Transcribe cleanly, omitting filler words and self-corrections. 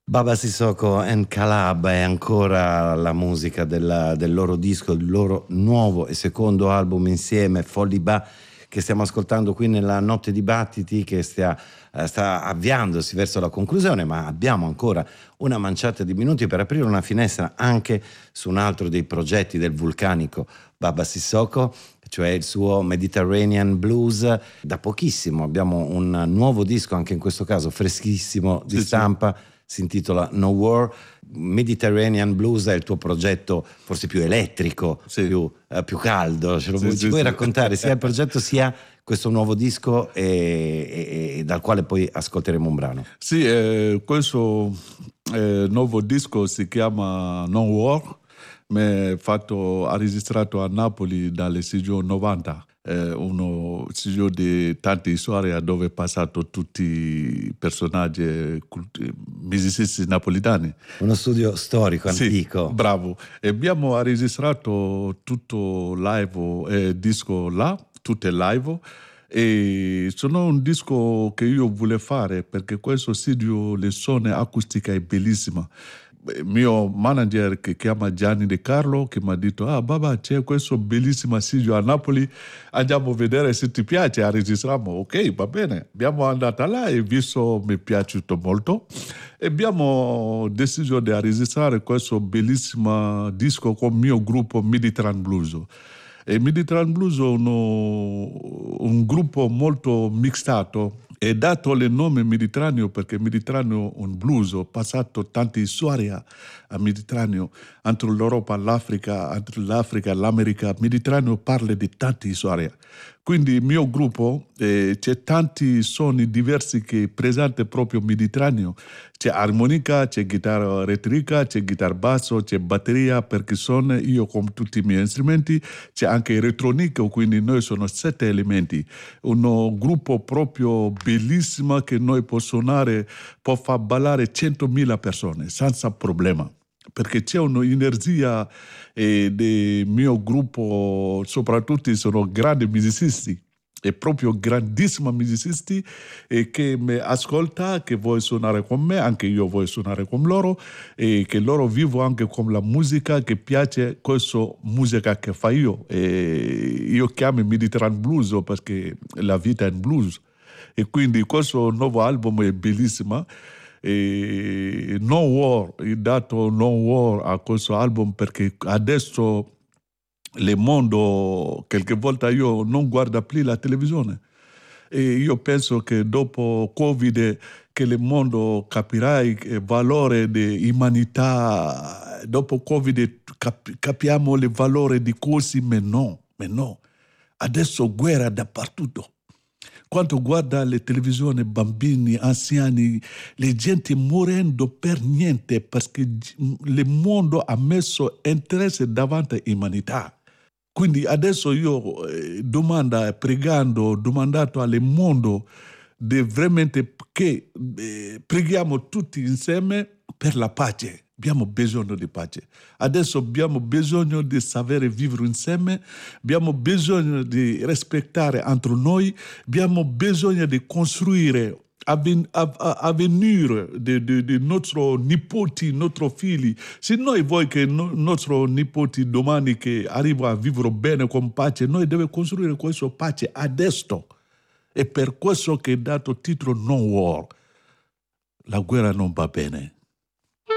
Baba Sissoko and Calab è ancora la musica del loro disco, il loro nuovo e secondo album insieme, Folliba, che stiamo ascoltando qui nella Notte di Battiti, che sta avviandosi verso la conclusione, ma abbiamo ancora una manciata di minuti per aprire una finestra anche su un altro dei progetti del vulcanico Baba Sissoko, cioè il suo Mediterranean Blues. Da pochissimo abbiamo un nuovo disco, anche in questo caso freschissimo di stampa. Sì. Si intitola No War. Mediterranean Blues è il tuo progetto forse più elettrico, sì. più caldo. Ci puoi raccontare sia il progetto sia questo nuovo disco e dal quale poi ascolteremo un brano? Sì, questo nuovo disco si chiama No War, ha registrato a Napoli dalle studio 90. Uno studio di tante storie dove è passato tutti i personaggi musicisti napolitani. Uno studio storico, antico. Sì, bravo. E abbiamo registrato tutto live, disco là, tutto live. E sono un disco che io volevo fare perché questo studio, le suoni acustica è bellissima. Il mio manager che chiama Gianni De Carlo che mi ha detto Baba, c'è questo bellissimo studio a Napoli, andiamo a vedere se ti piace, registriamo. Ok, va bene. Abbiamo andato là e visto, mi è piaciuto molto e abbiamo deciso di registrare questo bellissimo disco con il mio gruppo Mediterranean Blues. E Mediterranean Blues è un gruppo molto mixtato. È dato il nome Mediterraneo perché Mediterraneo è un blues, ho passato tante storie a Mediterraneo, entre l'Europa, l'Africa, entre l'Africa e l'America. Mediterraneo parla di tante storie. Quindi il mio gruppo c'è tanti suoni diversi che presentano proprio Mediterraneo. C'è armonica, c'è chitarra elettrica, c'è chitarra basso, c'è batteria, percussione, io con tutti i miei strumenti, c'è anche elettronica, quindi noi sono 7 elementi. Un gruppo proprio bellissimo che noi può suonare, può far ballare 100.000 persone senza problema. Perché c'è un'energia del mio gruppo, soprattutto sono grandi musicisti, e proprio grandissimi musicisti che mi ascolta, che vuoi suonare con me, anche io voglio suonare con loro e che loro vivono anche con la musica, che piace questa musica che fa io. E io chiamo Mediterranean Blues perché la vita è in blues e quindi questo nuovo album è bellissimo. E No War, ho dato No War a questo album perché adesso il mondo, qualche volta io non guardo più la televisione e io penso che dopo Covid che il mondo capirà il valore dell'umanità, dopo Covid capiamo il valore di cose, ma no, adesso guerra dappertutto. Quando guarda le televisioni, bambini, anziani, le gente morendo per niente perché il mondo ha messo interesse davanti all'umanità. Quindi adesso io domandato al mondo di veramente che preghiamo tutti insieme per la pace. Abbiamo bisogno di pace. Adesso abbiamo bisogno di sapere vivere insieme, abbiamo bisogno di rispettare entre noi, abbiamo bisogno di costruire avvenire di nostri nipoti, nostri figli. Se noi vogliamo che nostri nipoti domani che arrivano a vivere bene con pace, noi dobbiamo costruire questa pace adesso. E per questo che è dato titolo No War. La guerra non va bene.